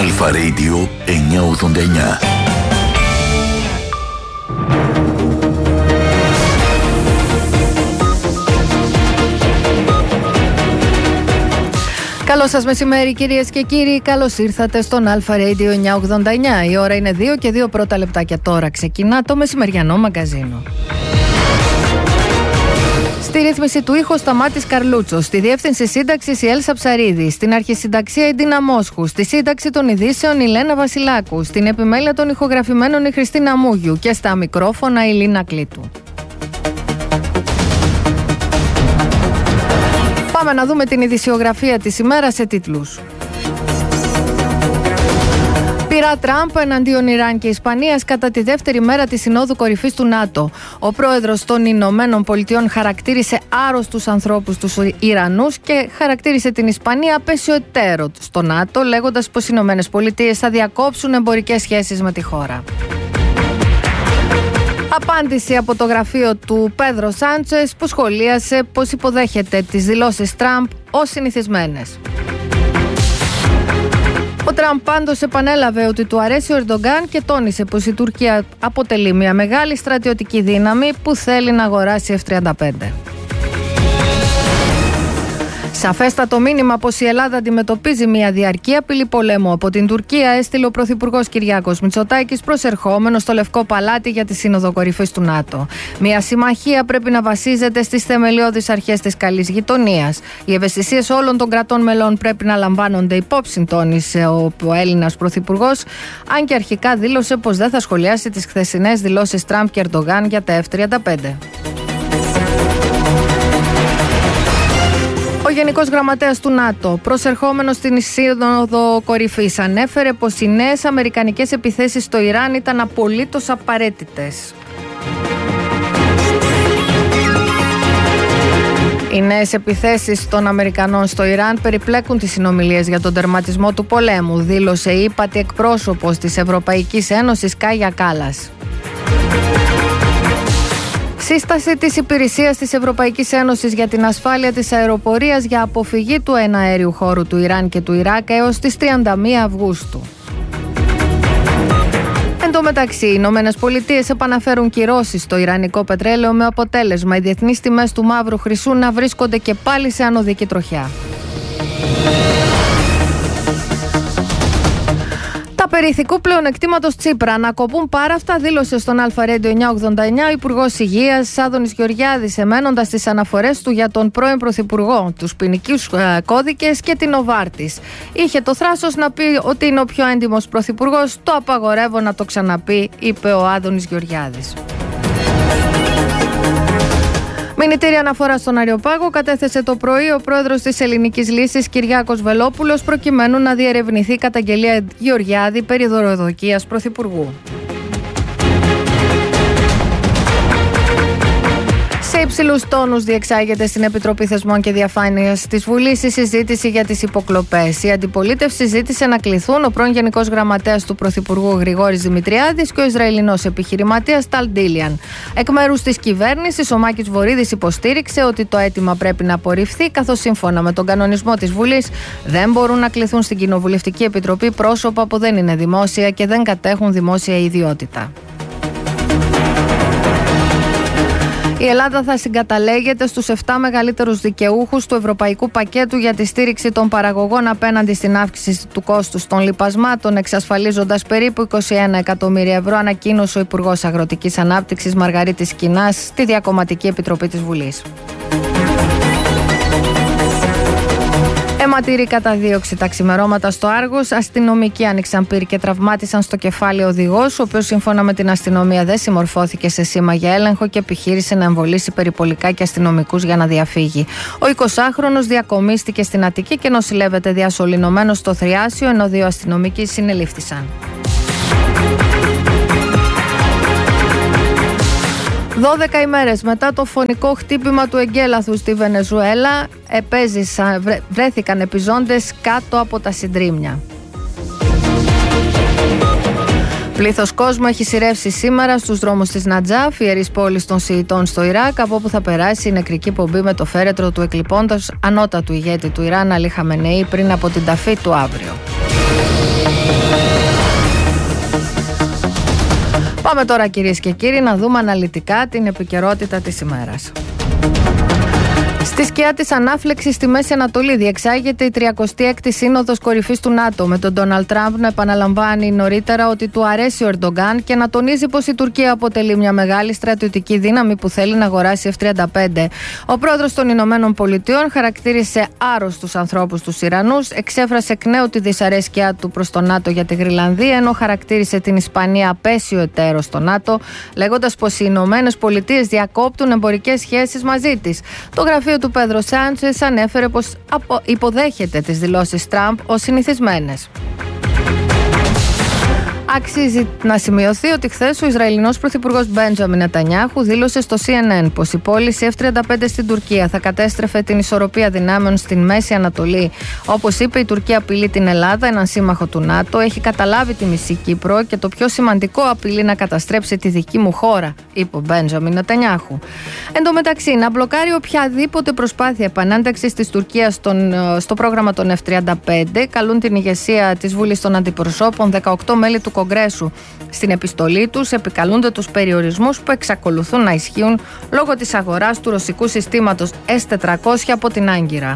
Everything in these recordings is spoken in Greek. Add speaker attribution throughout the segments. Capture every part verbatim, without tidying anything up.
Speaker 1: Αλφα Radio εννιακόσια ογδόντα εννιά.
Speaker 2: Καλό σας μεσημέρι κυρίες και κύριοι, καλώς ήρθατε στον Αλφα Radio εννιακόσια ογδόντα εννιά. Η ώρα είναι δύο και δύο πρώτα λεπτάκια τώρα. Ξεκινά το μεσημεριανό μαγκαζίνο. Στη ρύθμιση του ήχου Σταμάτης Καρλούτσος, στη διεύθυνση σύνταξης η Έλσα Ψαρίδη, στην αρχισυνταξία η Ντίνα Μόσχου, στη σύνταξη των ειδήσεων η Λένα Βασιλάκου, στην επιμέλεια των ηχογραφημένων η Χριστίνα Μούγιου και στα μικρόφωνα η Λίνα Κλήτου. Πάμε να δούμε την ειδησιογραφία της ημέρας σε τίτλους. Πειρά Τραμπ εναντίον Ιράν και Ισπανίας κατά τη δεύτερη μέρα της Συνόδου Κορυφής του ΝΑΤΟ. Ο πρόεδρος των Ηνωμένων Πολιτειών χαρακτήρισε άρρωστους ανθρώπους τους Ιρανούς και χαρακτήρισε την Ισπανία απέσιο εταίρο στο ΝΑΤΟ, λέγοντας πως οι Ηνωμένες Πολιτείες θα διακόψουν εμπορικές σχέσεις με τη χώρα. Απάντηση από το γραφείο του Πέδρο Σάντσες, που σχολίασε πως υποδέχεται τις δηλώσεις Τραμπ ως συνηθισμένες. Ο Τραμπ πάντως επανέλαβε ότι του αρέσει ο Ερντογκάν και τόνισε πως η Τουρκία αποτελεί μια μεγάλη στρατιωτική δύναμη που θέλει να αγοράσει εφ τριάντα πέντε. Σαφέστατο μήνυμα πως η Ελλάδα αντιμετωπίζει μια διαρκή απειλή πολέμου από την Τουρκία έστειλε ο Πρωθυπουργός Κυριάκος Μητσοτάκης προσερχόμενος στο Λευκό Παλάτι για τη Σύνοδο Κορυφής του ΝΑΤΟ. Μια συμμαχία πρέπει να βασίζεται στις θεμελιώδεις αρχές της καλής γειτονίας. Οι ευαισθησίες όλων των κρατών μελών πρέπει να λαμβάνονται υπόψη, τόνισε ο Έλληνας Πρωθυπουργός, αν και αρχικά δήλωσε πως δεν θα σχολιάσει τις χθεσινές δηλώσεις Τραμπ και Ερντογκάν για τα εφ τριάντα πέντε. Ο Γενικός Γραμματέας του ΝΑΤΟ, προσερχόμενος στην Σύνοδο Κορυφής, ανέφερε πως οι νέες αμερικανικές επιθέσεις στο Ιράν ήταν απολύτως απαραίτητες. Οι νέες επιθέσεις των Αμερικανών στο Ιράν περιπλέκουν τις συνομιλίες για τον τερματισμό του πολέμου, δήλωσε η ύπατη εκπρόσωπος της Ευρωπαϊκής Ένωσης Κάγια Κάλλας. Σύσταση της Υπηρεσίας της Ευρωπαϊκής Ένωσης για την ασφάλεια της αεροπορίας για αποφυγή του εναέριου χώρου του Ιράν και του Ιράκ έως τις τριάντα μία Αυγούστου. Εν τω μεταξύ, οι Ηνωμένες Πολιτείες επαναφέρουν κυρώσεις στο ιρανικό πετρέλαιο με αποτέλεσμα οι διεθνείς τιμές του μαύρου χρυσού να βρίσκονται και πάλι σε ανωδική τροχιά. Τα περί ηθικού πλεονεκτήματος Τσίπρα να κοπούν πάρα αυτά, δήλωσε στον Αλφα Radio εννιακόσια ογδόντα εννιά ο Υπουργός Υγείας Άδωνης Γεωργιάδης, εμένοντας τις αναφορές του για τον πρώην Πρωθυπουργό, τους ποινικούς ε, κώδικες και την Οβάρτης. Είχε το θράσος να πει ότι είναι ο πιο έντιμος πρωθυπουργός, το απαγορεύω να το ξαναπεί, είπε ο Άδωνης Γεωργιάδης. Μηνυτήρια αναφορά στον Αριοπάγο κατέθεσε το πρωί ο πρόεδρος της Ελληνικής Λύσης Κυριάκος Βελόπουλος, προκειμένου να διερευνηθεί καταγγελία Γεωργιάδη περί δωροδοκίας πρωθυπουργού. Σε υψηλούς τόνους διεξάγεται στην Επιτροπή Θεσμών και Διαφάνειας της Βουλής η συζήτηση για τις υποκλοπές. Η αντιπολίτευση ζήτησε να κληθούν ο πρώην Γενικός Γραμματέας του Πρωθυπουργού Γρηγόρης Δημητριάδης και ο Ισραηλινός επιχειρηματίας Ταλ Ντίλιαν. Εκ μέρους της κυβέρνησης, ο Μάκης Βορίδης υποστήριξε ότι το αίτημα πρέπει να απορριφθεί, καθώς σύμφωνα με τον κανονισμό της Βουλής δεν μπορούν να κληθούν στην Κοινοβουλευτική Επιτροπή πρόσωπα που δεν είναι δημόσια και δεν κατέχουν δημόσια ιδιότητα. Η Ελλάδα θα συγκαταλέγεται στους επτά μεγαλύτερους δικαιούχους του Ευρωπαϊκού Πακέτου για τη στήριξη των παραγωγών απέναντι στην αύξηση του κόστους των λιπασμάτων, εξασφαλίζοντας περίπου είκοσι ένα εκατομμύρια ευρώ, ανακοίνωσε ο Υπουργός Αγροτικής Ανάπτυξης Μαργαρίτης Κινάς στη Διακομματική Επιτροπή της Βουλής. Αιματηρή καταδίωξη τα ξημερώματα στο Άργος. Αστυνομικοί άνοιξαν πύρ και τραυμάτισαν στο κεφάλι οδηγός, ο οποίος σύμφωνα με την αστυνομία δεν συμμορφώθηκε σε σήμα για έλεγχο και επιχείρησε να εμβολήσει περιπολικά και αστυνομικούς για να διαφύγει. Ο εικοσάχρονος διακομίστηκε στην Αττική και νοσηλεύεται διασωληνωμένος στο Θριάσιο, ενώ δύο αστυνομικοί συνελήφθησαν. δώδεκα ημέρες μετά το φωνικό χτύπημα του εγκέλαθου στη Βενεζουέλα, επέζησαν, βρέθηκαν επιζώντες κάτω από τα συντρίμμια. Πλήθος κόσμου έχει σειρεύσει σήμερα στους δρόμους της Νατζάφ, ιερής πόλης των Σιητών στο Ιράκ, από όπου θα περάσει η νεκρική πομπή με το φέρετρο του εκλειπώντος ανώτατου ηγέτη του Ιράν, Αλή Χαμενεή, πριν από την ταφή του αύριο. Πάμε τώρα, κυρίες και κύριοι, να δούμε αναλυτικά την επικαιρότητα της ημέρας. Στη σκιά της ανάφλεξης στη Μέση Ανατολή διεξάγεται η τριακοστή έκτη Σύνοδος Κορυφής του ΝΑΤΟ, με τον Ντόναλντ Τραμπ να επαναλαμβάνει νωρίτερα ότι του αρέσει ο Ερντογκάν και να τονίζει πως η Τουρκία αποτελεί μια μεγάλη στρατιωτική δύναμη που θέλει να αγοράσει εφ τριάντα πέντε. Ο πρόεδρος των Ηνωμένων Πολιτειών χαρακτήρισε άρρωστους ανθρώπους τους Ιρανούς, εξέφρασε εκ νέου τη δυσαρέσκειά του προς το ΝΑΤΟ για τη Γροιλανδία, ενώ χαρακτήρισε την Ισπανία απέσιο εταίρο στο ΝΑΤΟ, λέγοντας πως οι Ηνωμένες Πολιτείες διακόπτουν εμπορικές σχέσεις μαζί της. Το γραφείο του Πέδρο Σάντσες ανέφερε πως υποδέχεται τις δηλώσεις Τραμπ ως συνηθισμένες. Αξίζει να σημειωθεί ότι χθες ο Ισραηλινός πρωθυπουργός Μπέντζαμιν Νετανιάχου δήλωσε στο σι εν εν πως η πώληση εφ τριάντα πέντε στην Τουρκία θα κατέστρεφε την ισορροπία δυνάμεων στην Μέση Ανατολή. Όπως είπε, η Τουρκία απειλεί την Ελλάδα, έναν σύμμαχο του ΝΑΤΟ, έχει καταλάβει τη μισή Κύπρο και το πιο σημαντικό, απειλεί να καταστρέψει τη δική μου χώρα, είπε ο Μπέντζαμιν Νετανιάχου. Εν τω μεταξύ, να μπλοκάρει οποιαδήποτε προσπάθεια επανένταξης της Τουρκίας στο πρόγραμμα των εφ τριάντα πέντε καλούν την ηγεσία της Βουλής των Αντιπροσώπων, δεκαοκτώ μέλη του Κογκρέσου. Στην επιστολή τους επικαλούνται τους περιορισμούς που εξακολουθούν να ισχύουν λόγω της αγοράς του ρωσικού συστήματος ες τετρακόσια από την Άγκυρα.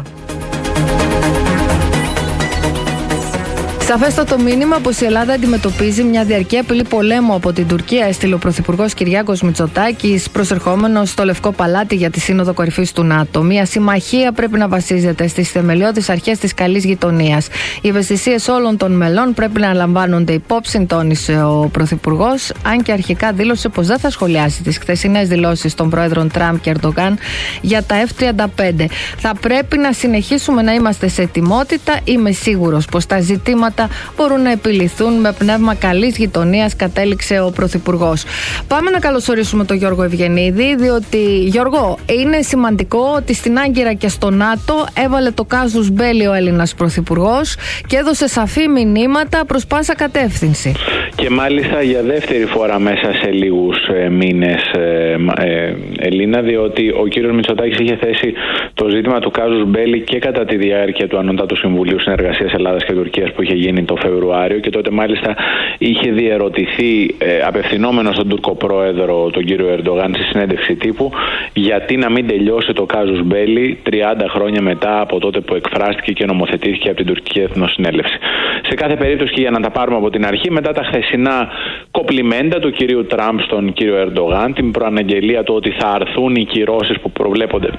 Speaker 2: Σαφέστατο μήνυμα πως η Ελλάδα αντιμετωπίζει μια διαρκή απειλή πολέμου από την Τουρκία, έστειλε ο Πρωθυπουργός Κυριάκος Μητσοτάκης, προσερχόμενος στο Λευκό Παλάτι για τη Σύνοδο Κορυφής του ΝΑΤΟ. Μια συμμαχία πρέπει να βασίζεται στις θεμελιώδεις αρχές της καλής γειτονίας. Οι ευαισθησίες όλων των μελών πρέπει να λαμβάνονται υπόψη, τόνισε ο Πρωθυπουργός, αν και αρχικά δήλωσε πως δεν θα σχολιάσει τις χθεσινές δηλώσεις των πρόεδρων Τραμπ και Ερντογκάν για τα εφ τριάντα πέντε. Θα πρέπει να συνεχίσουμε να είμαστε σε ετοιμότητα. Είμαι σίγουρος πως τα ζητήματα μπορούν να επιληθούν με πνεύμα καλής γειτονίας, κατέληξε ο Πρωθυπουργός. Πάμε να καλωσορίσουμε τον Γιώργο Ευγενίδη, διότι, Γιώργο, είναι σημαντικό ότι στην Άγκυρα και στο ΝΑΤΟ έβαλε το κάζους μπέλι ο Έλληνας Πρωθυπουργός και έδωσε σαφή μηνύματα προς πάσα κατεύθυνση.
Speaker 3: Και μάλιστα για δεύτερη φορά μέσα σε λίγους ε, μήνες, ε, ε, Ελίνα, διότι ο κύριος Μητσοτάκης είχε θέσει το ζήτημα του κάζους μπέλι και κατά τη διάρκεια του Ανώτατου Συμβουλίου Συνεργασίας Ελλάδας και Τουρκίας που είχε γίνει το Φεβρουάριο, και τότε μάλιστα είχε διερωτηθεί ε, απευθυνόμενο στον Τούρκο πρόεδρο, τον κύριο Ερντογάν, στη συνέντευξη τύπου, γιατί να μην τελειώσει το κάζους μπέλι τριάντα χρόνια μετά από τότε που εκφράστηκε και νομοθετήθηκε από την Τουρκική Εθνοσυνέλευση. Σε κάθε περίπτωση, και για να τα πάρουμε από την αρχή, μετά τα χθεσινά κοπλιμέντα του κυρίου Τραμπ στον κύριο Ερντογάν, την προαναγγελία του ότι θα αρθούν οι κυρώσεις που προβλέπονται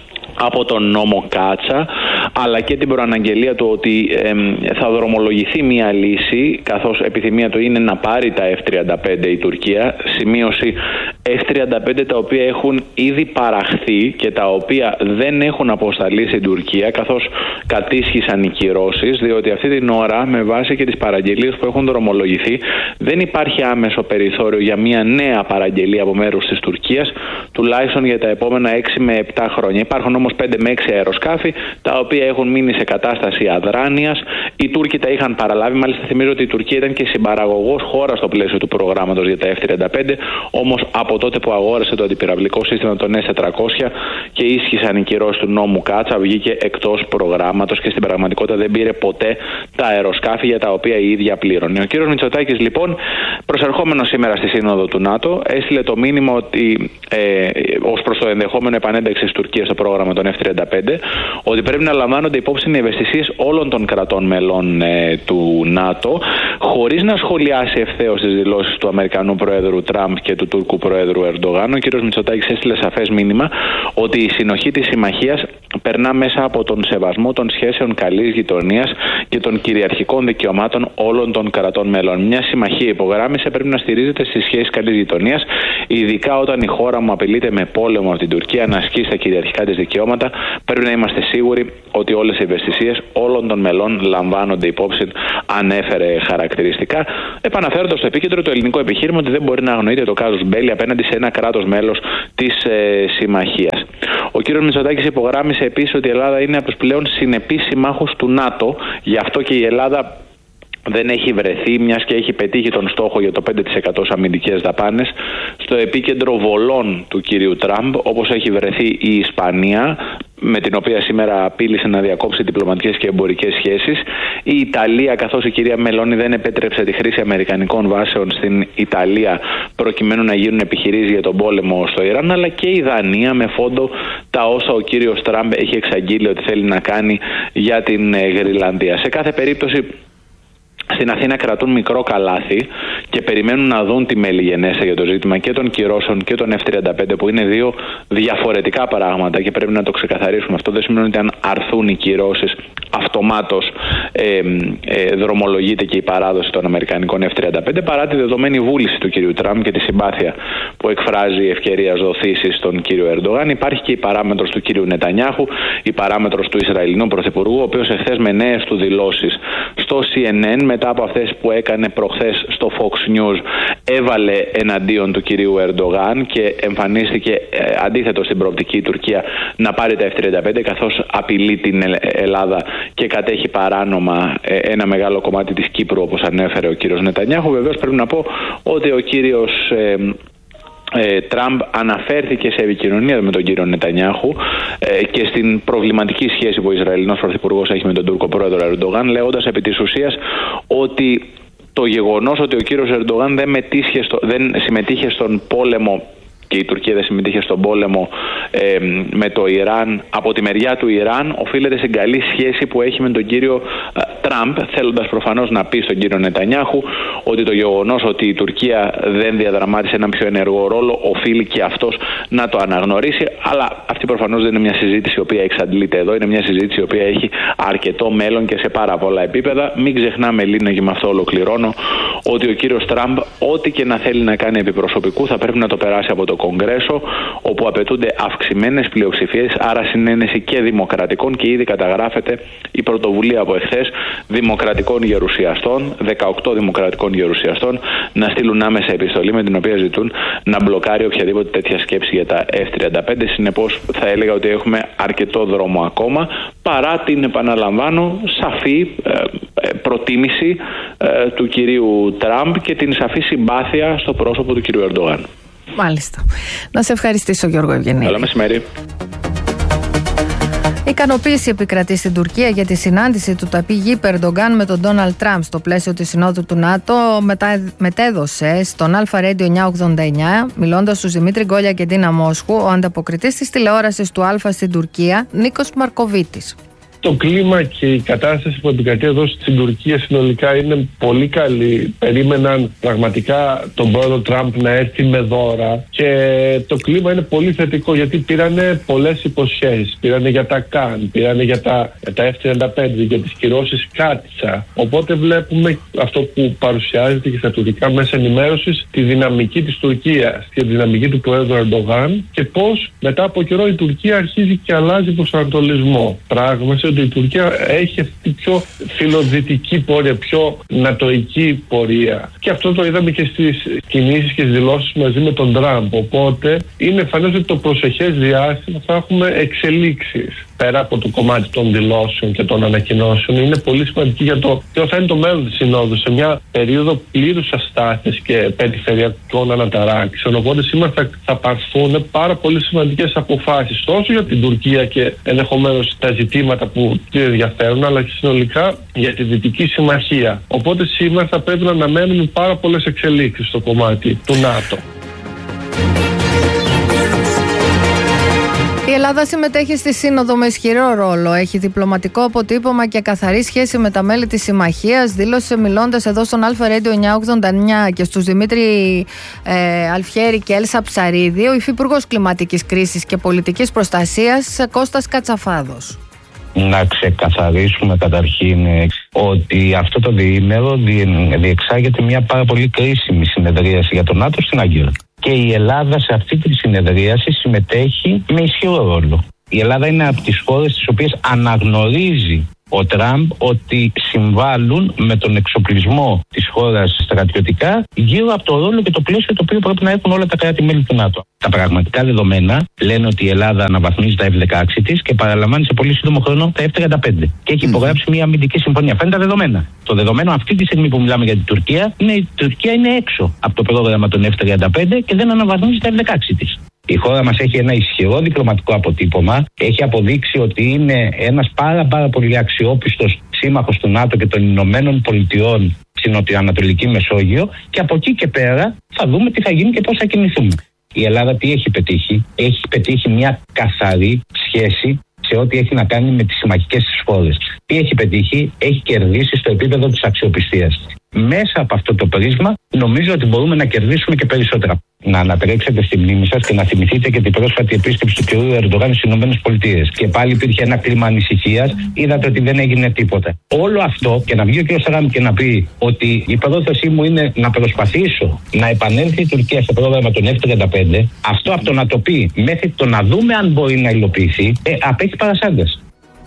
Speaker 3: από τον νόμο Κάτσα, αλλά και την προαναγγελία του ότι ε, θα δρομολογηθεί μια λύση, καθώς επιθυμία του είναι να πάρει τα εφ τριάντα πέντε η Τουρκία, σημείωση εφ τριάντα πέντε τα οποία έχουν ήδη παραχθεί και τα οποία δεν έχουν αποσταλεί στην Τουρκία, καθώς κατήσχησαν οι κυρώσεις, διότι αυτή την ώρα, με βάση και τις παραγγελίες που έχουν δρομολογηθεί, δεν υπάρχει άμεσο περιθώριο για μια νέα παραγγελία από μέρους της Τουρκίας, τουλάχιστον για τα επόμενα έξι με επτά χρόνια. Υπάρχουν όμως πέντε με έξι αεροσκάφη, τα οποία έχουν μείνει σε κατάσταση αδράνειας. Οι Τούρκοι τα είχαν παραλάβει. Μάλιστα, θυμίζω ότι η Τουρκία ήταν και συμπαραγωγός χώρα στο πλαίσιο του προγράμματος για τα εφ τριάντα πέντε. Όμως, από τότε που αγόρασε το αντιπυραυλικό σύστημα των ες τετρακόσια και ίσχυσαν οι κυρώσεις του νόμου Κάτσα, βγήκε εκτός προγράμματος και στην πραγματικότητα δεν πήρε ποτέ τα αεροσκάφη για τα οποία η ίδια πλήρωνε. Ο κ. Μητσοτάκης, λοιπόν, προσερχόμενος σήμερα στη Σύνοδο του ΝΑΤΟ, έστειλε το μήνυμα ότι ε, ως προς το ενδεχόμενο επανένταξη της Τουρκίας στο πρόγραμμα των εφ τριάντα πέντε, ότι πρέπει να λαμβάνονται υπόψη οι ευαισθησίες όλων των κρατών μελών ε, του ΝΑΤΟ, χωρίς να σχολιάσει ευθέως τις δηλώσεις του Αμερικανού Προέδρου Τραμπ και του Τούρκου Προέδρου Ερντογάν. Ο κ. Μητσοτάκης έστειλε σαφές μήνυμα ότι η συνοχή της συμμαχίας περνά μέσα από τον σεβασμό των σχέσεων καλής γειτονίας και των κυριαρχικών δικαιωμάτων όλων των κρατών μελών. Μια συμμαχία, υπογράμμισε, πρέπει να στηρίζεται στις σχέσεις καλής γειτονίας, ειδικά όταν η χώρα μου απειλείται με πόλεμο από την Τουρκία να ασκήσει τα κυριαρχικά της δικαιώματα. Πρέπει να είμαστε σίγουροι ότι όλες οι ευαισθησίες όλων των μελών λαμβάνονται υπόψη, ανέφερε χαρακτηριστικά, επαναφέροντας στο επίκεντρο το ελληνικό επιχείρημα ότι δεν μπορεί να αγνοείται το κάζους μπέλι απέναντι σε ένα κράτος μέλος της ε, συμμαχίας. Ο κ. Μητσοτάκης υπογράμμισε επίσης ότι η Ελλάδα είναι από τους πλέον συνεπείς συμμάχους του ΝΑΤΟ, γι' αυτό και η Ελλάδα δεν έχει βρεθεί, μιας και έχει πετύχει τον στόχο για το πέντε τοις εκατό αμυντικές δαπάνες, στο επίκεντρο βολών του κυρίου Τραμπ, όπως έχει βρεθεί η Ισπανία, με την οποία σήμερα απείλησε να διακόψει διπλωματικές και εμπορικές σχέσεις, η Ιταλία, καθώς η κυρία Μελώνη δεν επέτρεψε τη χρήση αμερικανικών βάσεων στην Ιταλία προκειμένου να γίνουν επιχειρήσεις για τον πόλεμο στο Ιράν, αλλά και η Δανία με φόντο τα όσα ο κύριος Τραμπ έχει εξαγγείλει ότι θέλει να κάνει για την Γρυλανδία. Σε κάθε περίπτωση, στην Αθήνα κρατούν μικρό καλάθι και περιμένουν να δουν τη μελιγενέσσα για το ζήτημα και των κυρώσεων και των εφ τριάντα πέντε, που είναι δύο διαφορετικά πράγματα και πρέπει να το ξεκαθαρίσουμε. Αυτό δεν σημαίνει ότι αν αρθούν οι κυρώσεις αυτομάτως ε, ε, δρομολογείται και η παράδοση των αμερικανικών εφ τριάντα πέντε, παρά τη δεδομένη βούληση του κυρίου Τραμπ και τη συμπάθεια που εκφράζει η ευκαιρία δοθήσης στον κύριο Ερντογάν. Υπάρχει και η παράμετρος του κύριου Νετανιάχου, η παράμετρος του Ισραηλινού Πρωθυπουργού, ο οποίος εχθές με νέες του δηλώσεις στο σι εν εν, μετά από αυτές που έκανε προχθές στο Fox News, έβαλε εναντίον του κυρίου Ερντογάν και εμφανίστηκε ε, αντίθετο στην προοπτική η Τουρκία να πάρει τα εφ τριάντα πέντε, καθώς απειλεί την Ελλάδα και κατέχει παράνομα ε, ένα μεγάλο κομμάτι της Κύπρου, όπως ανέφερε ο κύριος Νετανιάχου. Βεβαίως πρέπει να πω ότι ο κύριος ε, Ε, Τραμπ αναφέρθηκε σε επικοινωνία με τον κύριο Νετανιάχου ε, και στην προβληματική σχέση που ο Ισραηλινός Πρωθυπουργός έχει με τον Τούρκο πρόεδρο Ερντογάν, λέγοντας επί της ουσίας ότι το γεγονός ότι ο κύριος Ερντογάν δεν, στο, δεν συμμετείχε στον πόλεμο και η Τουρκία δεν συμμετείχε στον πόλεμο ε, με το Ιράν, από τη μεριά του Ιράν, οφείλεται στην καλή σχέση που έχει με τον κύριο ε, Τραμπ, θέλοντας προφανώς να πει στον κύριο Νετανιάχου ότι το γεγονός ότι η Τουρκία δεν διαδραμάτισε έναν πιο ενεργό ρόλο, οφείλει και αυτός να το αναγνωρίσει. Αλλά αυτή προφανώς δεν είναι μια συζήτηση η οποία εξαντλείται εδώ, είναι μια συζήτηση η οποία έχει αρκετό μέλλον και σε πάρα πολλά επίπεδα. Μην ξεχνάμε, Λίνα, και με αυτό ολοκληρώνω, ότι ο κύριος Τραμπ, ό,τι και να θέλει να κάνει επί προσωπικού, θα πρέπει να το περάσει από το Κογκρέσο, όπου απαιτούνται αυξημένες πλειοψηφίες, άρα συνένεση και δημοκρατικών, και ήδη καταγράφεται η πρωτοβουλία από εχθές δημοκρατικών γερουσιαστών, δεκαοκτώ δημοκρατικών γερουσιαστών, να στείλουν άμεσα επιστολή με την οποία ζητούν να μπλοκάρει οποιαδήποτε τέτοια σκέψη για τα εφ τριάντα πέντε. Συνεπώς, θα έλεγα ότι έχουμε αρκετό δρόμο ακόμα, παρά την, επαναλαμβάνω, σαφή ε, προτίμηση ε, του κυρίου Τραμπ και την σαφή συμπάθεια στο πρόσωπο του κυρίου Ερντογάν.
Speaker 2: Μάλιστα. Να σε ευχαριστήσω, Γιώργο Ευγενίδη.
Speaker 3: Καλό μεσημέρι.
Speaker 2: Ικανοποίηση επικρατεί στην Τουρκία για τη συνάντηση του Ταγίπ Ερντογκάν με τον Ντόναλντ Τραμπ στο πλαίσιο της Συνόδου του ΝΑΤΟ. Μετα... Μετέδωσε στον Αλφα Radio εννιακόσια ογδόντα εννιά, μιλώντας στους Δημήτρη Γκόλια και Ντίνα Μόσχου, ο ανταποκριτής της τηλεόρασης του Αλφα στην Τουρκία, Νίκος Μαρκοβίτης.
Speaker 4: Το κλίμα και η κατάσταση που επικρατεί εδώ στην Τουρκία συνολικά είναι πολύ καλή. Περίμεναν πραγματικά τον πρόεδρο Τραμπ να έρθει με δώρα και το κλίμα είναι πολύ θετικό, γιατί πήρανε πολλές υποσχέσεις. Πήρανε για τα Καν, πήρανε για τα, για τα εφ τριάντα πέντε, για τις κυρώσεις Κάτσα. Οπότε βλέπουμε αυτό που παρουσιάζεται και στα τουρκικά μέσα ενημέρωσης, τη δυναμική της Τουρκίας και τη δυναμική του πρόεδρου Ερντογάν και πώς μετά από καιρό η Τουρκία αρχίζει και αλλάζει προσανατολισμό. Πράγματι ότι η Τουρκία έχει αυτή την πιο φιλοδυτική πορεία, πιο νατοϊκή πορεία. Και αυτό το είδαμε και στις κινήσεις και στις δηλώσεις μαζί με τον Τραμπ. Οπότε είναι φανές ότι το προσεχές διάστημα θα έχουμε εξελίξεις. Πέρα από το κομμάτι των δηλώσεων και των ανακοινώσεων, είναι πολύ σημαντική για το ποιο θα είναι το μέλλον της Συνόδου σε μια περίοδο πλήρους αστάθειας και περιφερειακών αναταράξεων. Οπότε σήμερα θα, θα πάρθουν πάρα πολύ σημαντικές αποφάσεις, τόσο για την Τουρκία και ενδεχομένως τα ζητήματα που την ενδιαφέρουν, αλλά και συνολικά για τη Δυτική Συμμαχία. Οπότε σήμερα θα πρέπει να αναμένουμε πάρα πολλές εξελίξεις στο κομμάτι του ΝΑΤΟ.
Speaker 2: Η Ελλάδα συμμετέχει στη Σύνοδο με ισχυρό ρόλο. Έχει διπλωματικό αποτύπωμα και καθαρή σχέση με τα μέλη της Συμμαχίας, δήλωσε μιλώντας εδώ στον Αλφα Radio εννιακόσια ογδόντα εννιά και στους Δημήτρη ε, Αλφιέρη και Έλσα Ψαρίδη, ο Υφυπουργός Κλιματικής Κρίσης και Πολιτικής Προστασίας Κώστας Κατσαφάδος.
Speaker 5: Να ξεκαθαρίσουμε καταρχήν ότι αυτό το διήμερο διεξάγεται μια πάρα πολύ κρίσιμη συνεδρίαση για τον ΝΑΤΟ στην Άγκυρα. Και η Ελλάδα σε αυτή τη συνεδρίαση συμμετέχει με ισχυρό ρόλο. Η Ελλάδα είναι από τις χώρες τις οποίες αναγνωρίζει ο Τραμπ ότι συμβάλλουν με τον εξοπλισμό της χώρας στρατιωτικά γύρω από το ρόλο και το πλαίσιο το οποίο πρέπει να έχουν όλα τα κράτη-μέλη του ΝΑΤΟ. Τα πραγματικά δεδομένα λένε ότι η Ελλάδα αναβαθμίζει τα εφ δεκαέξι της και παραλαμβάνει σε πολύ σύντομο χρόνο τα εφ τριάντα πέντε. Και έχει υπογράψει μια αμυντική συμφωνία. Αυτά είναι τα δεδομένα. Το δεδομένο αυτή τη στιγμή που μιλάμε για την Τουρκία είναι η Τουρκία είναι έξω από το πρόγραμμα των εφ τριάντα πέντε και δεν αναβαθμίζει τα εφ δεκαέξι της. Η χώρα μας έχει ένα ισχυρό διπλωματικό αποτύπωμα. Έχει αποδείξει ότι είναι ένας πάρα, πάρα πολύ αξιόπιστος σύμμαχος του ΝΑΤΟ και των Ηνωμένων Πολιτειών στην Νοτιοανατολική Μεσόγειο. Και από εκεί και πέρα θα δούμε τι θα γίνει και πώς θα κινηθούμε. Η Ελλάδα τι έχει πετύχει? Έχει πετύχει μια καθαρή σχέση σε ό,τι έχει να κάνει με τις συμμαχικές της χώρες. Τι έχει πετύχει? Έχει κερδίσει στο επίπεδο της αξιοπιστίας. Μέσα από αυτό το πρίσμα νομίζω ότι μπορούμε να κερδίσουμε και περισσότερα. Να ανατρέξετε στη μνήμη σας και να θυμηθείτε και την πρόσφατη επίσκεψη του κ. Ερντογάν στις ΗΠΑ. Και πάλι υπήρχε ένα κλίμα ανησυχίας. Είδατε ότι δεν έγινε τίποτα. Όλο αυτό και να βγει ο κ. Σαράμ και να πει ότι η πρόθεσή μου είναι να προσπαθήσω να επανέλθει η Τουρκία στο πρόγραμμα των εφ τριάντα πέντε, αυτό από το να το πει μέχρι το να δούμε αν μπορεί να υλοποιηθεί, ε, απέχει παρασάντες.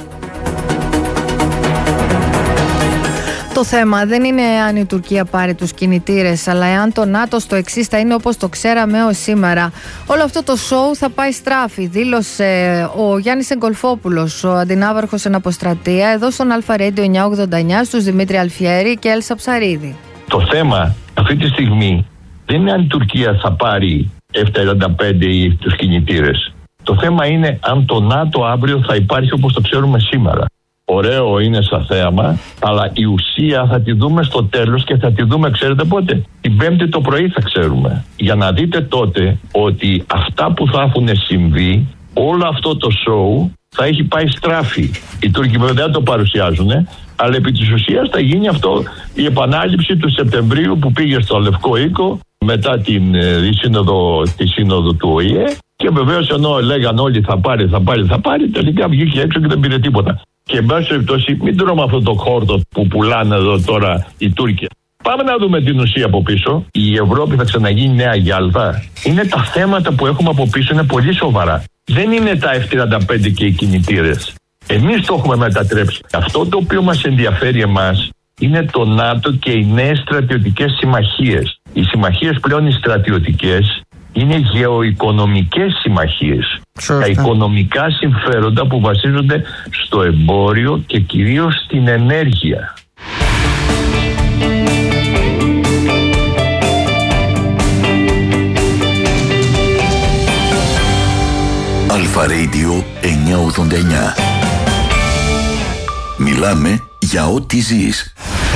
Speaker 2: Το θέμα δεν είναι αν η Τουρκία πάρει τους κινητήρες, αλλά εάν το ΝΑΤΟ στο εξής θα είναι όπως το ξέραμε ως σήμερα. Όλο αυτό το σοου θα πάει στράφη, δήλωσε ο Γιάννης Εγκολφόπουλος, ο αντινάβαρχος εν αποστρατεία, εδώ στον Αλφα Radio εννιακόσια ογδόντα εννιά, στους Δημήτρη Αλφιέρη και Έλσα Ψαρίδη.
Speaker 6: Το θέμα αυτή τη στιγμή δεν είναι αν η Τουρκία θα πάρει εφ τριάντα πέντε ή τους κινητήρες. Το θέμα είναι αν το ΝΑΤΟ αύριο θα υπάρχει όπως το ξέρουμε σήμερα. Ωραίο είναι σαν θέαμα, αλλά η ουσία θα τη δούμε στο τέλος και θα τη δούμε, ξέρετε πότε? Την Πέμπτη το πρωί θα ξέρουμε. Για να δείτε τότε ότι αυτά που θα έχουν συμβεί, όλο αυτό το σοου θα έχει πάει στράφη. Οι Τούρκοι βέβαια δεν το παρουσιάζουν, αλλά επί της ουσίας θα γίνει αυτό η επανάληψη του Σεπτεμβρίου που πήγε στο Λευκό Οίκο μετά την ε, σύνοδο, τη σύνοδο του Ο Η Ε. Και βεβαίως ενώ λέγαν όλοι θα πάρει, θα πάρει, θα πάρει, τελικά βγήκε έξω και δεν πήρε τίποτα. Και εν πάση περιπτώσει, μην τρώμε αυτό το χόρτο που πουλάνε εδώ τώρα οι Τούρκοι. Πάμε να δούμε την ουσία από πίσω. Η Ευρώπη θα ξαναγίνει νέα Γιάλτα. Είναι τα θέματα που έχουμε από πίσω, είναι πολύ σοβαρά. Δεν είναι τα εφ τριάντα πέντε και οι κινητήρες. Εμείς το έχουμε μετατρέψει. Αυτό το οποίο μας ενδιαφέρει εμάς είναι το ΝΑΤΟ και οι νέες στρατιωτικές συμμαχίες. Οι συμμαχίες πλέον οι στρατιωτικές είναι γεωοικονομικές συμμαχίες. Σωστά. Τα οικονομικά συμφέροντα που βασίζονται στο εμπόριο και κυρίως στην ενέργεια.
Speaker 1: Αλφα Radio εννιακόσια ογδόντα εννιά. Μιλάμε για ό,τι ζεις.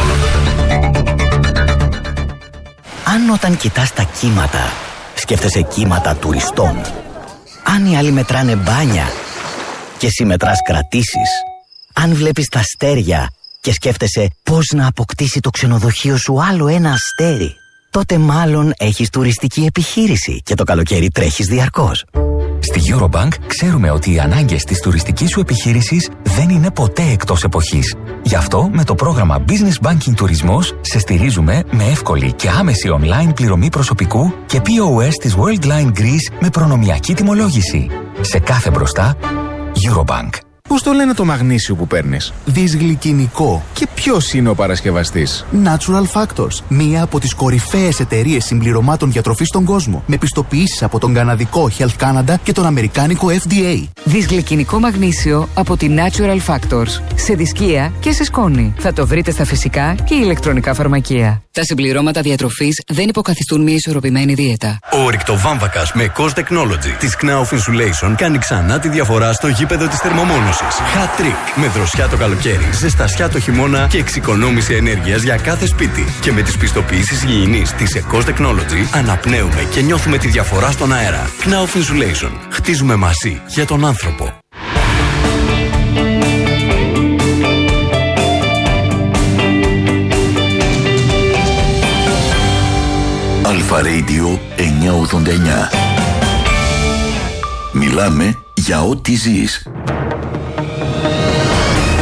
Speaker 7: Αν όταν κοιτάς τα κύματα σκέφτεσαι κύματα τουριστών, αν οι άλλοι μετράνε μπάνια και εσύ μετράς κρατήσεις, αν βλέπεις τα αστέρια και σκέφτεσαι πώς να αποκτήσει το ξενοδοχείο σου άλλο ένα αστέρι, τότε μάλλον έχεις τουριστική επιχείρηση και το καλοκαίρι τρέχεις διαρκώς.
Speaker 8: Στη Eurobank ξέρουμε ότι οι ανάγκες της τουριστικής σου επιχείρησης δεν είναι ποτέ εκτός εποχής. Γι' αυτό με το πρόγραμμα Business Banking Τουρισμός σε στηρίζουμε με εύκολη και άμεση online πληρωμή προσωπικού και πι ο ες της Worldline Greece με προνομιακή τιμολόγηση. Σε κάθε μπροστά, Eurobank.
Speaker 9: Πώς το λένε το μαγνήσιο που παίρνεις? Δυσγλυκινικό. Και ποιος είναι ο παρασκευαστής?
Speaker 10: Natural Factors. Μία από τις κορυφαίες εταιρείες συμπληρωμάτων διατροφής στον κόσμο. Με πιστοποιήσεις από τον καναδικό Health Canada και τον αμερικάνικο εφ ντι έι.
Speaker 11: Δυσγλυκινικό μαγνήσιο από τη Natural Factors. Σε δισκία και σε σκόνη. Θα το βρείτε στα φυσικά και ηλεκτρονικά φαρμακεία. Τα συμπληρώματα διατροφής δεν υποκαθιστούν μια ισορροπημένη δίαιτα.
Speaker 12: Ο ορυκτοβάμβακας με Cos Technology της Knauf Insulation κάνει ξανά τη διαφορά στο γήπεδο της θερμομόνωσης. Hat Trick με δροσιά το καλοκαίρι, ζεστασιά το χειμώνα και εξοικονόμηση ενέργειας για κάθε σπίτι. Και με τις πιστοποιήσεις υγιεινής της Cos Technology αναπνέουμε και νιώθουμε τη διαφορά στον αέρα. Knauf Insulation. Χτίζουμε μαζί για τον άνθρωπο.
Speaker 1: Αλφα Radio εννιακόσια ογδόντα εννιά. Μιλάμε για ό,τι ζεις.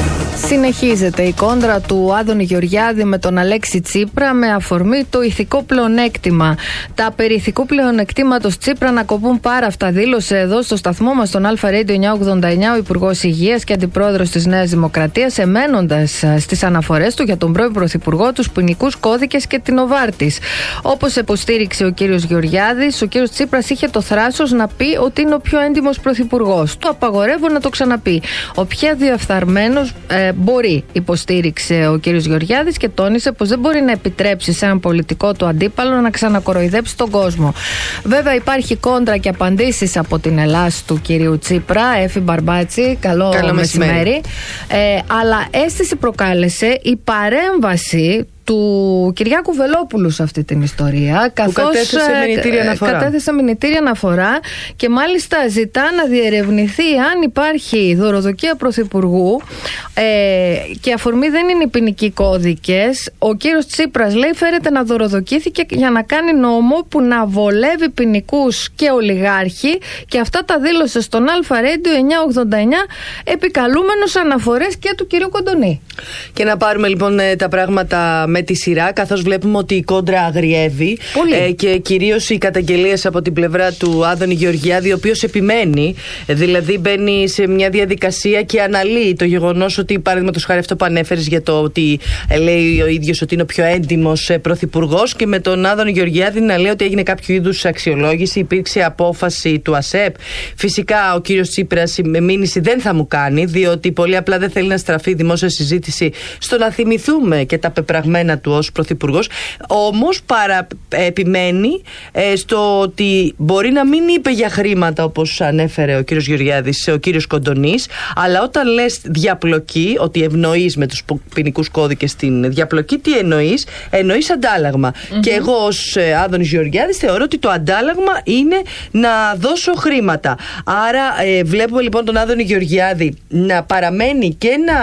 Speaker 2: Συνεχίζεται η κόντρα του Άδωνη Γεωργιάδη με τον Αλέξη Τσίπρα με αφορμή το ηθικό πλεονέκτημα. Τα περί ηθικού πλεονεκτήματος Τσίπρα να κοπούν πάρα αυτά, δήλωσε εδώ στο σταθμό μας τον Αλφα Radio εννιακόσια ογδόντα εννιά ο Υπουργός Υγείας και Αντιπρόεδρος της Νέας Δημοκρατίας, εμένοντας στις αναφορές του για τον πρώην Πρωθυπουργό, τους ποινικούς κώδικες και την Οβάρτης. Όπως υποστήριξε ο κύριος Γεωργιάδης, ο κύριος Τσίπρας είχε το θράσος να πει ότι είναι ο πιο έντιμος πρωθυπουργός. Του απαγορεύω να το ξαναπεί. Ο πιο διαφθαρμένος ε, μπορεί, υποστήριξε ο κύριος Γεωργιάδης και τόνισε πως δεν μπορεί να επιτρέψει σε έναν πολιτικό του αντίπαλο να ξανακοροϊδέψει τον κόσμο. Βέβαια, υπάρχει κόντρα και απαντήσεις από την Ελλάς του κυρίου Τσίπρα. Έφη Μπαρμπάτσι, καλό, καλό μεσημέρι. μεσημέρι. Ε, αλλά αίσθηση προκάλεσε η παρέμβαση του Κυριάκου Βελόπουλου σε αυτή την ιστορία, καθώς
Speaker 13: κατέθεσε μηνυτήρια αναφορά.
Speaker 2: κατέθεσε μηνυτήρια αναφορά και μάλιστα ζητά να διερευνηθεί αν υπάρχει δωροδοκία πρωθυπουργού ε, και αφορμή δεν είναι οι ποινικοί κώδικες. Ο κύριος Τσίπρας λέει φέρεται να δωροδοκήθηκε για να κάνει νόμο που να βολεύει ποινικούς και ολιγάρχη, και αυτά τα δήλωσε στον Αλφα Radio εννιακόσια ογδόντα εννιά επικαλούμενος αναφορές και του κυρίου Κοντονή.
Speaker 13: Και να πάρουμε λοιπόν τα πράγματα με τη σειρά, καθώς βλέπουμε ότι η κόντρα αγριεύει ε, και κυρίως οι καταγγελίες από την πλευρά του Άδωνη Γεωργιάδη, ο οποίος επιμένει, δηλαδή μπαίνει σε μια διαδικασία και αναλύει το γεγονός ότι, παραδείγματος χάρη αυτό που ανέφερες για το ότι ε, λέει ο ίδιος ότι είναι ο πιο έντιμος ε, πρωθυπουργός, και με τον Άδωνη Γεωργιάδη να λέει ότι έγινε κάποιο είδους αξιολόγηση, υπήρξε απόφαση του ΑΣΕΠ. Φυσικά ο κύριος Τσίπρας με μήνυση δεν θα μου κάνει, διότι πολύ απλά δεν θέλει να στραφεί δημόσια συζήτηση στο να θυμηθούμε και τα πεπραγμένα του ως πρωθυπουργός. Όμως παρα, επιμένει ε, στο ότι μπορεί να μην είπε για χρήματα, όπως ανέφερε ο κύριος Γεωργιάδης, ο κύριος Κοντονής, αλλά όταν λες διαπλοκή, ότι ευνοείς με τους ποινικούς κώδικες την διαπλοκή, τι εννοείς? Εννοείς αντάλλαγμα. Mm-hmm. Και εγώ ως ε, Άδωνης Γεωργιάδης θεωρώ ότι το αντάλλαγμα είναι να δώσω χρήματα. Άρα ε, βλέπουμε λοιπόν τον Άδωνη Γεωργιάδη να παραμένει και να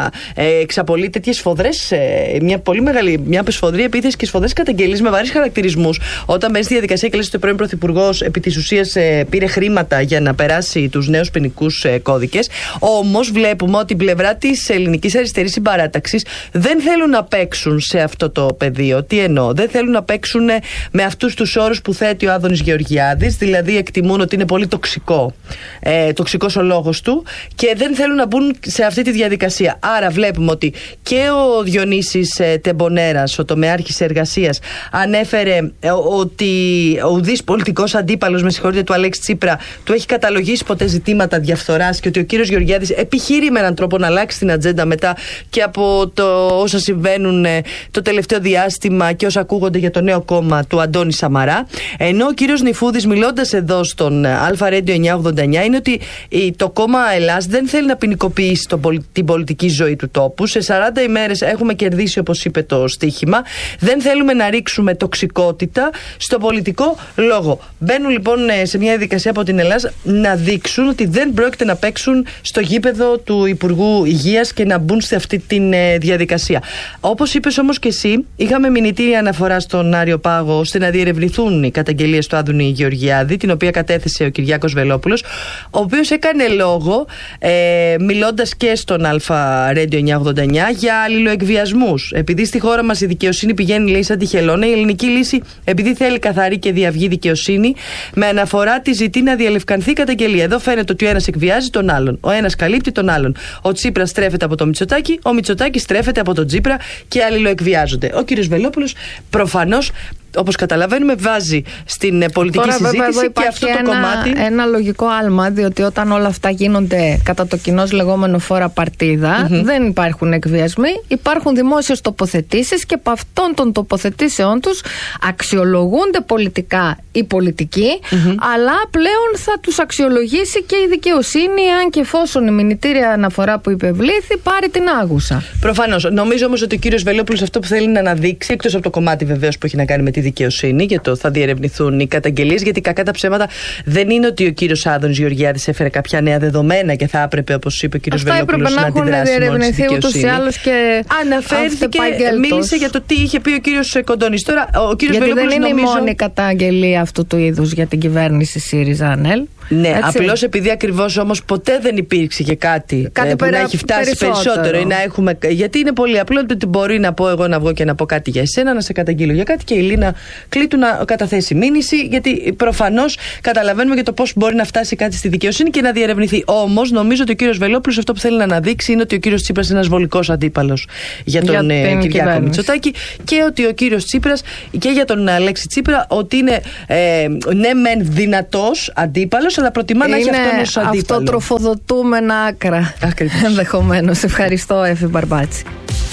Speaker 13: ε, εξαπολύει τέτοιες σφοδρές, ε, μια πολύ μεγάλη, μια σφοδρή επίθεση και σφοδρές καταγγελίες με βαρύς χαρακτηρισμούς. Όταν μπαίνει στη διαδικασία και λες ότι ο πρώην πρωθυπουργός επί της ουσίας ε, πήρε χρήματα για να περάσει τους νέους ποινικούς ε, κώδικες. Όμως βλέπουμε ότι η πλευρά της ελληνικής αριστερής συμπαράταξης δεν θέλουν να παίξουν σε αυτό το πεδίο. Τι εννοώ? Δεν θέλουν να παίξουν ε, με αυτούς τους όρους που θέτει ο Άδωνης Γεωργιάδης, δηλαδή εκτιμούν ότι είναι πολύ τοξικό, ε, τοξικός ο λόγος του, και δεν θέλουν να μπουν σε αυτή τη διαδικασία. Άρα βλέπουμε ότι και ο Διονύσης ε, Τεμπονέρας, ο τομεάρχης εργασίας, ανέφερε ε, ότι ο ουδής πολιτικός αντίπαλος, με συγχωρείτε, του Αλέξη Τσίπρα, του έχει καταλογίσει ποτέ ζητήματα διαφθοράς, και ότι ο κύριος Γεωργιάδης επιχείρει με έναν τρόπο να αλλάξει την ατζέντα μετά και από το όσα συμβαίνουν ε, το τελευταίο διάστημα και όσα ακούγονται για το νέο κόμμα του Αντώνη Σαμαρά. Ενώ ο κύριος Νιφούδης, μιλώντας εδώ στον Αλφα Radio εννιακόσια ογδόντα εννιά, είναι ότι η, το κόμμα Ελλάς δεν θέλει να ποινικοποιήσει τον, την πολιτική ζωή του τόπου. Σε σαράντα ημέρες έχουμε κερδίσει, όπως είπε, το στοίχημα. Δεν θέλουμε να ρίξουμε τοξικότητα στο πολιτικό λόγο. Μπαίνουν λοιπόν σε μια διαδικασία από την Ελλάδα να δείξουν ότι δεν πρόκειται να παίξουν στο γήπεδο του Υπουργού Υγείας και να μπουν σε αυτή τη διαδικασία. Όπως είπες όμως και εσύ, είχαμε μηνυτήρια αναφορά στον Άριο Πάγο ώστε να διερευνηθούν οι καταγγελίες του Άδωνη Γεωργιάδη, την οποία κατέθεσε ο Κυριάκος Βελόπουλος, ο οποίος έκανε λόγο, ε, μιλώντας και στον Αλφα Radio εννιακόσια ογδόντα εννιά, για αλληλοεκβιασμούς. Επειδή στη χώρα μας η δικαιοσύνη πηγαίνει, λέει, σαν τη χελώνα, η ελληνική λύση, επειδή θέλει καθαρή και διαυγή δικαιοσύνη, με αναφορά τη ζητεί να διαλευκανθεί η καταγγελία. Εδώ φαίνεται ότι ο ένας εκβιάζει τον άλλον, ο ένας καλύπτει τον άλλον. Ο Τσίπρας στρέφεται από το Μητσοτάκη, ο Μητσοτάκης στρέφεται από τον Τσίπρα και αλληλοεκβιάζονται. Ο κύριος Βελόπουλος προφανώς, όπως καταλαβαίνουμε, βάζει στην πολιτική
Speaker 2: Τώρα,
Speaker 13: συζήτηση
Speaker 2: βέβαια,
Speaker 13: και αυτό το
Speaker 2: ένα,
Speaker 13: κομμάτι.
Speaker 2: Ένα λογικό άλμα, διότι όταν όλα αυτά γίνονται κατά το κοινώς λεγόμενο φόρα παρτίδα, mm-hmm. δεν υπάρχουν εκβιασμοί, υπάρχουν δημόσιες τοποθετήσεις, και από αυτών των τοποθετήσεών τους αξιολογούνται πολιτικά οι πολιτικοί, mm-hmm. αλλά πλέον θα τους αξιολογήσει και η δικαιοσύνη, αν και εφόσον η μηνυτήρια αναφορά που υπευλήθη πάρει την άγουσα.
Speaker 13: Προφανώς. Νομίζω όμως ότι ο κύριος Βελόπουλος αυτό που θέλει να αναδείξει, εκτός από το κομμάτι βεβαίως που έχει να κάνει με τη τη δικαιοσύνη και το θα διερευνηθούν οι καταγγελίες. Γιατί κακά τα ψέματα δεν είναι ότι ο κύριος Άδωνης Γεωργιάδης έφερε κάποια νέα δεδομένα και θα έπρεπε, όπως είπε ο κύριος Βελόπουλος, να αντιδράσει μόνο στη δικαιοσύνη. Και αναφέρθηκε, μίλησε για το τι είχε πει ο κύριος Κοντώνης. Τώρα, ο κύριος
Speaker 2: γιατί
Speaker 13: Βελόπουλος
Speaker 2: δεν είναι
Speaker 13: νομίζω...
Speaker 2: η μόνη καταγγελία αυτού του είδους για την κυβέρνηση ΣΥΡΙΖΑ-ΑΝΕΛ.
Speaker 13: Ναι, απλώς επειδή ακριβώς όμως ποτέ δεν υπήρξε και κάτι, κάτι ε, που να έχει φτάσει περισσότερο. περισσότερο ή να έχουμε, γιατί είναι πολύ απλό ότι μπορεί να πω εγώ να βγω και να πω κάτι για εσένα, να σε καταγγείλω για κάτι και η Λίνα Κλήτου να καταθέσει μήνυση, γιατί προφανώς καταλαβαίνουμε για το πώς μπορεί να φτάσει κάτι στη δικαιοσύνη και να διερευνηθεί. Όμως νομίζω ότι ο κύριος Βελόπουλος αυτό που θέλει να αναδείξει είναι ότι ο κύριος Τσίπρας είναι ένας βολικός αντίπαλος για τον για ε, Κυριάκο Μητσοτάκη και ότι ο κύριος Τσίπρας και για τον Αλέξη Τσίπρα ότι είναι ε, ναι μεν δυνατός αντίπαλος, αλλά προτιμά να έχει αυτόν ως αντίπαλο.
Speaker 2: Αυτό τροφοδοτούμενα άκρα. Ενδεχομένως. Ευχαριστώ, Εφη Μπαρμπάτση.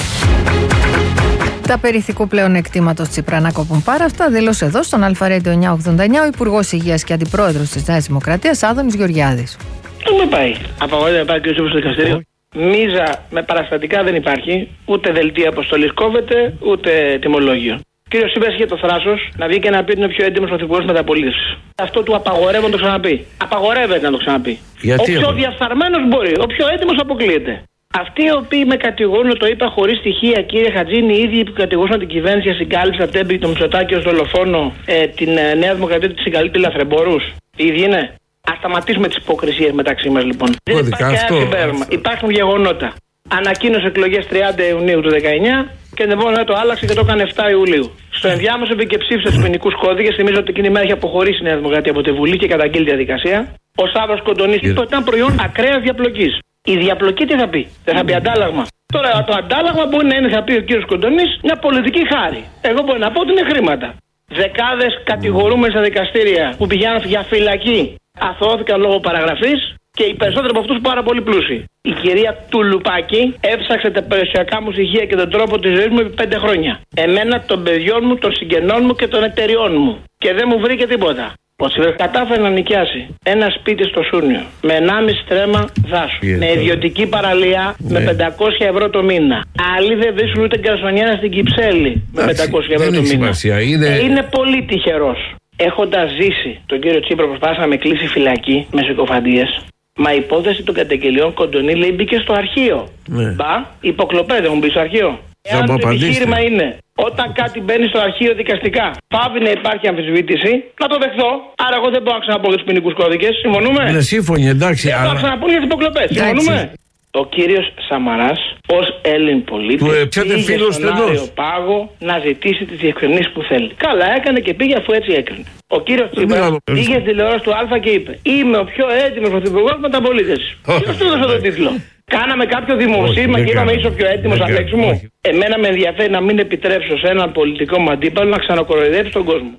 Speaker 2: Τα περί ηθικού πλεονεκτήματος Τσίπρα να κόπουν πάρα αυτά, δήλωσε εδώ στον Αλφα Radio εννιακόσια ογδόντα εννιά ο Υπουργός Υγείας και Αντιπρόεδρος της Νέας Δημοκρατίας, Άδωνης Γεωργιάδης.
Speaker 14: Δεν με πάει. Απαγορεύεται να πάει και ο στο δικαστήριο. Μίζα με παραστατικά δεν υπάρχει. Ούτε δελτία αποστολής κόβεται, ούτε τιμολόγιο. Ο κύριος Τσίπρας είχε το θράσος να βγει και να πει ότι είναι ο πιο έντιμος πρωθυπουργός μεταπολίτευσης. Αυτό του απαγορεύω να το ξαναπεί. Απαγορεύεται να το ξαναπεί. Γιατί ο πιο διαφθαρμένος μπορεί, ο πιο έντιμος αποκλείεται. Αυτοί οι οποίοι με κατηγορούν, το είπα χωρίς στοιχεία, κύριε Χατζή, είναι οι ίδιοι που κατηγορούσαν την κυβέρνηση για συγκάλυψη από τέμπη, το Μητσοτάκη ως δολοφόνο, ε, την ε, Νέα Δημοκρατία τη συγκαλύπτει λαθρεμπόρους. Οι ίδιοι είναι. Ας σταματήσουμε τις υποκρισίες μεταξύ μας λοιπόν. Δεν υπάρχει κανένα υπάρχουν γεγονότα. Ανακοίνωσε εκλογές τριάντα Ιουνίου του δεκαεννιά και την επόμενη το άλλαξε και το έκανε εφτά Ιουλίου. Στο ενδιάμεσο μπήκε και ψήφισε τους ποινικούς κώδικες. Θυμίζω ότι εκείνη η μέρα είχε αποχωρήσει η Νέα Δημοκρατία από τη Βουλή και καταγγείλει τη διαδικασία. Ο Σάββας Κοντώνης είπε ότι ήταν προϊόν ακραίας διαπλοκής. Η διαπλοκή τι θα πει? Δεν θα πει αντάλλαγμα. Τώρα το αντάλλαγμα μπορεί να είναι, θα πει ο κύριος Κοντώνης, μια πολιτική χάρη. Εγώ μπορώ να πω ότι είναι χρήματα. Δεκάδες κατηγορούμενοι στα δικαστήρια που πηγαίνουν για φυλακή αθωώθηκαν λόγω παραγραφής και οι περισσότεροι από αυτούς πάρα πολύ πλούσιοι. Η κυρία Τουλουπάκη έψαξε τα περιουσιακά μου στοιχεία και τον τρόπο της ζωής μου επί πέντε χρόνια. Εμένα, των παιδιών μου, των συγγενών μου και των εταιριών μου. Και δεν μου βρήκε τίποτα. Ο Τσίπρας κατάφερε να νοικιάσει ένα σπίτι στο Σούνιο με ενάμιση τρέμα δάσου, yeah, με ιδιωτική παραλία, yeah, με πεντακόσια ευρώ το μήνα. Άλλοι δεν βρίσκουν ούτε γκαρσονιέρα στην Κυψέλη με πεντακόσια ευρώ το μήνα. Είναι... Ε, είναι πολύ τυχερός. Έχοντας ζήσει τον κύριο Τσίπρα, προσπάθησε να με κλείσει φυλακή με συκοφαντίες. Μα η υπόθεση των καταγγελιών Κοντονή λέει μπήκε στο αρχείο. Ναι. Μπα, υποκλοπές έχουν μπει στο αρχείο. Εάν το επιχείρημα είναι όταν κάτι μπαίνει στο αρχείο δικαστικά, πάβει να υπάρχει αμφισβήτηση, να το δεχθώ. Άρα, εγώ δεν μπορώ να ξαναπώ για τους ποινικούς κώδικες. Συμφωνούμε?
Speaker 15: Ναι, σύμφωνοι, εντάξει.
Speaker 14: Δεν μπορώ να ξαναπώ για τις υποκλοπές. Συμφωνούμε? Ο κύριος Σαμαράς, ως Έλλην πολίτης, πήγε στον Άριο Πάγο να ζητήσει τις διευκρινήσεις που θέλει. Καλά έκανε και πήγε αφού έτσι έκρινε. Ο κύριος Τσίπρας πήγε στην τηλεόραση του Α και είπε: είμαι ο πιο έτοιμος πρωθυπουργός μεταπολίτευσης. Ποιος του έδωσε τον τίτλο? Κάναμε κάποιο δημοψήφισμα και είπαμε είσαι ο πιο έτοιμος, Αλέξη μου? Εμένα με ενδιαφέρει να μην επιτρέψω σε έναν πολιτικό μου αντίπαλο να ξανακοροϊδέψει τον κόσμο.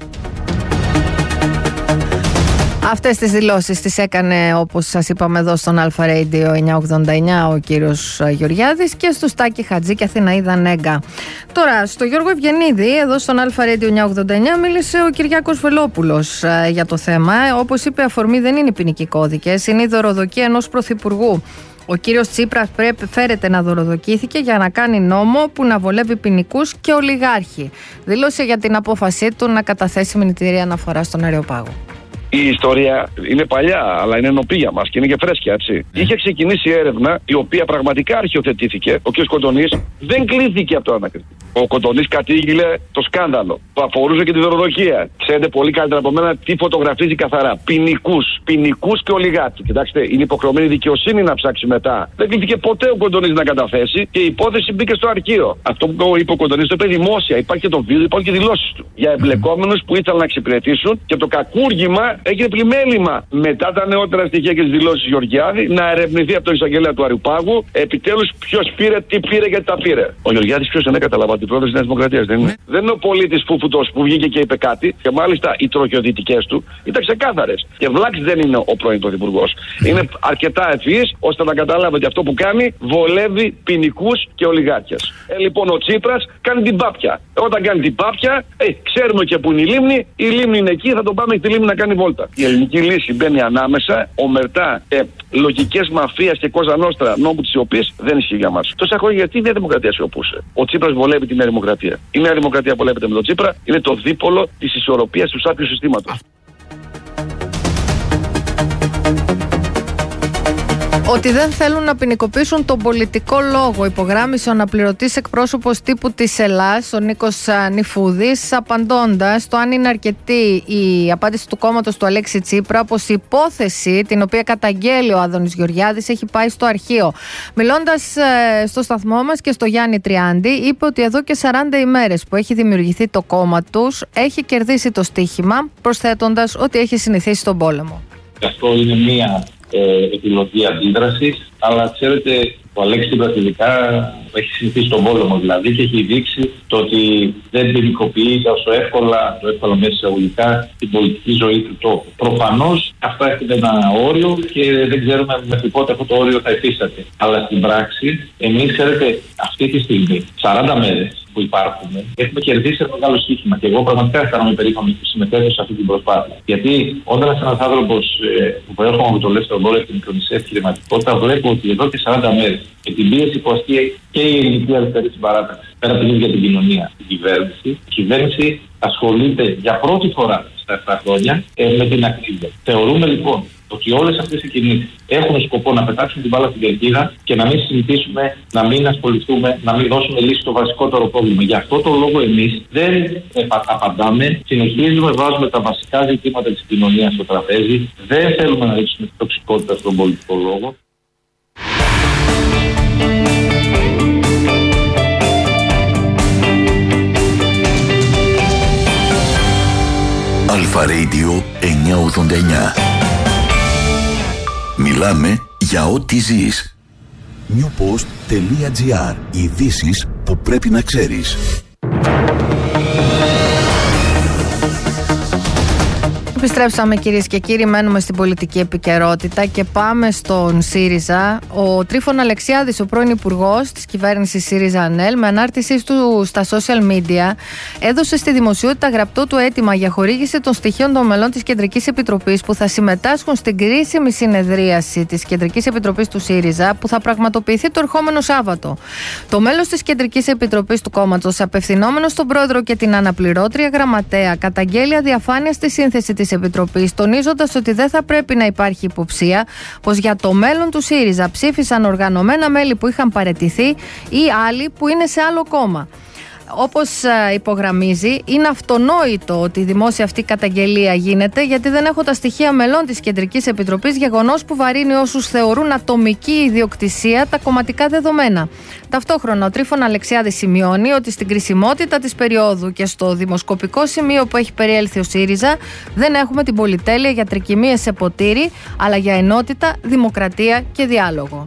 Speaker 2: Αυτές τις δηλώσεις τις έκανε, όπως σας είπαμε, εδώ στον Αλφα Radio εννιακόσια ογδόντα εννιά ο κύριος Γεωργιάδης και στο Στάκη Χατζή και Αθηναίδα Νέγκα. Τώρα, στο Γιώργο Ευγενίδη, εδώ στον Αλφα Radio εννιακόσια ογδόντα εννιά, μίλησε ο Κυριάκος Βελόπουλος ε, για το θέμα. Ε, όπως είπε, αφορμή δεν είναι οι ποινικοί κώδικες, είναι η δωροδοκία ενός πρωθυπουργού. Ο κύριος Τσίπρας πρέπει, φέρεται να δωροδοκήθηκε για να κάνει νόμο που να βολεύει ποινικούς και ολιγάρχη. Δήλωσε για την απόφασή του να καταθέσει μηνυτήρια αναφορά στον Αεροπάγο.
Speaker 16: Η ιστορία είναι παλιά, αλλά είναι νοπή για μας και είναι και φρέσκια, έτσι. Mm. Είχε ξεκινήσει έρευνα η οποία πραγματικά αρχιοθετήθηκε. Ο κ. Κοντονής δεν κλείθηκε από το ανακριτή. Ο Κοντονής κατήγγειλε το σκάνδαλο που αφορούσε και τη δωροδοκία. Ξέρετε πολύ καλύτερα από μένα τι φωτογραφίζει καθαρά. Ποινικούς, ποινικούς και ολιγάρχη. Κοιτάξτε, είναι υποχρεωμένη δικαιοσύνη να ψάξει μετά. Δεν κλείθηκε ποτέ ο Κοντονής να καταθέσει και η υπόθεση μπήκε στο αρχείο. Αυτό που είπε ο Κοντονής το είπε δημόσια. Υπάρχει και το βίντεο, υπάρχουν και δηλώσεις του. Για εμπλεκόμενους που ήθελαν να εξυπηρετήσουν και το κακούργημα έγινε πλημέλημα μετά τα νεότερα στοιχεία και τις δηλώσεις Γεωργιάδη να ερευνηθεί από το εισαγγελέα του Αριουπάγου επιτέλους ποιος πήρε, τι πήρε και τα πήρε. Ο Γεωργιάδης ποιος είναι, καταλάβατε, πρόεδρος της Νέας Δημοκρατίας, δεν είναι. Mm. Δεν είναι ο πολίτης φουφουτός που βγήκε και είπε κάτι και μάλιστα οι τροχιοδυτικές του ήταν ξεκάθαρες. Και βλάξ δεν είναι ο πρώην πρωθυπουργός. Mm. Είναι αρκετά ευφυής ώστε να καταλάβει ότι αυτό που κάνει βολεύει ποινικούς και ολιγάρχες. Ε, λοιπόν, ο Τσίπρας κάνει την πάπια. Όταν κάνει την πάπια, ε, ξέρουμε και που είναι η λίμνη. Η λίμνη είναι εκεί, θα τον πάμε στη λίμνη να κάνει βόλτα. βόλτα. Η ελληνική λύση μπαίνει ανάμεσα, ομερτά, ε, λογικές μαφίας και κόζα νόστρα, νόμου της σιωπής, δεν ισχύει για μας. Τόσα χρόνια γιατί η Νέα Δημοκρατία σιωπούσε. Ο Τσίπρας βολεύει τη Νέα Δημοκρατία. Η Νέα Δημοκρατία βολεύεται με τον Τσίπρα, είναι το δίπολο της ισορροπίας του σάπιου συστήματος.
Speaker 2: Ότι δεν θέλουν να ποινικοποιήσουν τον πολιτικό λόγο, υπογράμμισε ο αναπληρωτής εκπρόσωπος τύπου της Ελλάς, ο Νίκος Νιφούδης, απαντώντας το αν είναι αρκετή η απάντηση του κόμματος του Αλέξη Τσίπρα, πως η υπόθεση την οποία καταγγέλει ο Άδωνης Γεωργιάδης έχει πάει στο αρχείο. Μιλώντας ε, στο σταθμό μας και στο Γιάννη Τριάντη, είπε ότι εδώ και σαράντα ημέρες που έχει δημιουργηθεί το κόμμα τους, έχει κερδίσει το στοίχημα, προσθέτοντας ότι έχει συνηθίσει στον πόλεμο.
Speaker 15: Αυτό είναι μία ε, επιλογή αντίδρασης, αλλά ξέρετε, ο Αλέξης Τσίπρας ειδικά έχει συνηθίσει τον πόλεμο δηλαδή και έχει δείξει το ότι δεν ποινικοποιεί τόσο εύκολα, το εύκολα μέσα εισαγωγικά, την πολιτική ζωή του τόπου. Προφανώς αυτά έχουν ένα όριο και δεν ξέρουμε μέχρι πότε αυτό το όριο θα υφίσταται. Αλλά στην πράξη, εμείς ξέρετε, αυτή τη στιγμή, σαράντα μέρες που υπάρχουμε, έχουμε κερδίσει ένα μεγάλο στοίχημα. Και εγώ πραγματικά αισθάνομαι περήφανος που συμμετέχω σε αυτή την προσπάθεια. Γιατί όταν ένας άνθρωπος ε, που προέρχομαι από το ελεύθερο εμπόριο και την μικρομεσαία επιχειρηματικότητα, βλέπω ότι εδώ και σαράντα μέρες, με την πίεση που ασκεί και η ελληνική αριστερή συμπαράταξη, πέρα από την ίδια την κοινωνία, την κυβέρνηση, η κυβέρνηση ασχολείται για πρώτη φορά στα επτά χρόνια ε, με την ακρίβεια. Θεωρούμε λοιπόν ότι όλες αυτές οι κινήσεις έχουν σκοπό να πετάξουν την μπάλα στην κερκίδα και να μην συνηθίσουμε, να μην ασχοληθούμε, να μην δώσουμε λύση στο βασικότερο πρόβλημα. Γι' αυτό το λόγο εμείς δεν απαντάμε, συνεχίζουμε, βάζουμε τα βασικά ζητήματα της κοινωνίας στο τραπέζι, δεν θέλουμε να ρίξουμε την τοξικότητα στον πολιτικό λόγο.
Speaker 1: Αλφα Radio εννιακόσια ογδόντα εννιά. Μιλάμε για ό,τι ζεις. newpost.gr. Ειδήσεις που πρέπει να ξέρεις.
Speaker 2: Επιστρέψαμε κυρίες και κύριοι, μένουμε στην πολιτική επικαιρότητα και πάμε στον ΣΥΡΙΖΑ. Ο Τρίφων Αλεξιάδης, ο πρώην υπουργός της κυβέρνησης ΣΥΡΙΖΑ ΑΝΕΛ, με ανάρτησή του στα social media, έδωσε στη δημοσιότητα γραπτό του αίτημα για χορήγηση των στοιχείων των μελών της Κεντρικής Επιτροπής που θα συμμετάσχουν στην κρίσιμη συνεδρίαση της Κεντρικής Επιτροπής του ΣΥΡΙΖΑ που θα πραγματοποιηθεί το ερχόμενο Σάββατο. Το μέλος της Κεντρικής Επιτροπής του κόμματος, απευθυνόμενο στον πρόεδρο και την αναπληρώτρια γραμματέα, καταγγέλει αδιαφάνεια στη σύνθεση της Επιτροπής, τονίζοντας ότι δεν θα πρέπει να υπάρχει υποψία πως για το μέλλον του ΣΥΡΙΖΑ ψήφισαν οργανωμένα μέλη που είχαν παραιτηθεί ή άλλοι που είναι σε άλλο κόμμα. Όπως υπογραμμίζει, είναι αυτονόητο ότι η δημόσια αυτή καταγγελία γίνεται γιατί δεν έχω τα στοιχεία μελών της Κεντρικής Επιτροπής, γεγονός που βαρύνει όσους θεωρούν ατομική ιδιοκτησία τα κομματικά δεδομένα. Ταυτόχρονα, ο Τρίφων Αλεξιάδης σημειώνει ότι στην κρισιμότητα της περίοδου και στο δημοσκοπικό σημείο που έχει περιέλθει ο ΣΥΡΙΖΑ δεν έχουμε την πολυτέλεια για τρικυμίες σε ποτήρι, αλλά για ενότητα, δημοκρατία και διάλογο.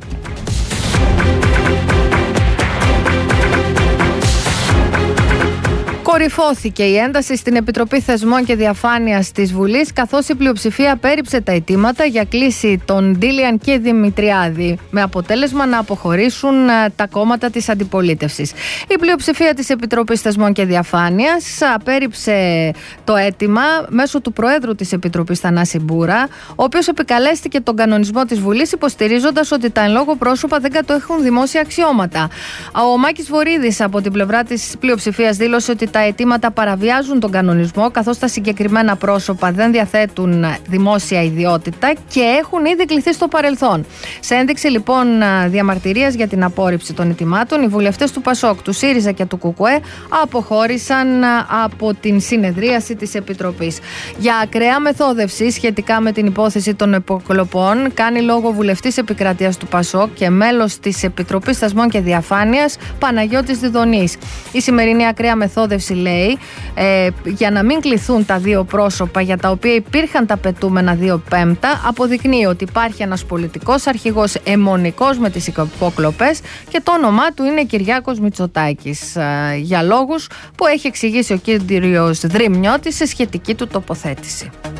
Speaker 2: Κορυφώθηκε η ένταση στην Επιτροπή Θεσμών και Διαφάνειας της Βουλής, καθώς η πλειοψηφία απέρριψε τα αιτήματα για κλίση των Ντίλιαν και Δημητριάδη, με αποτέλεσμα να αποχωρήσουν τα κόμματα της αντιπολίτευσης. Η πλειοψηφία της Επιτροπής Θεσμών και Διαφάνειας απέρριψε το αίτημα μέσω του Προέδρου της Επιτροπής, Θανάση Μπούρα, ο οποίος επικαλέστηκε τον κανονισμό της Βουλής, υποστηρίζοντας ότι τα εν λόγω πρόσωπα δεν κατέχουν δημόσια αξιώματα. Ο Μάκης Βορίδης από την πλευρά της πλειοψηφίας δήλωσε ότι τα αιτήματα παραβιάζουν τον κανονισμό, καθώς τα συγκεκριμένα πρόσωπα δεν διαθέτουν δημόσια ιδιότητα και έχουν ήδη κληθεί στο παρελθόν. Σε ένδειξη λοιπόν διαμαρτυρίας για την απόρριψη των αιτημάτων, οι βουλευτές του ΠΑΣΟΚ, του ΣΥΡΙΖΑ και του ΚΚΕ αποχώρησαν από την συνεδρίαση της Επιτροπής. Για ακραία μεθόδευση σχετικά με την υπόθεση των υποκλοπών κάνει λόγο βουλευτής επικρατείας του ΠΑΣΟΚ και μέλος της Επιτροπής Θεσμών και Διαφάνειας, Παναγιώτης Διδονής. Η σημερινή ακραία μεθόδευση, λέει, ε, για να μην κληθούν τα δύο πρόσωπα για τα οποία υπήρχαν τα πετούμενα δύο πέμπτα, αποδεικνύει ότι υπάρχει ένας πολιτικός αρχηγός αιμονικός με τις υποκλοπές και το όνομά του είναι Κυριάκος Μητσοτάκης, ε, για λόγους που έχει εξηγήσει ο κύριος Δρυμιώτης σε σχετική του τοποθέτηση.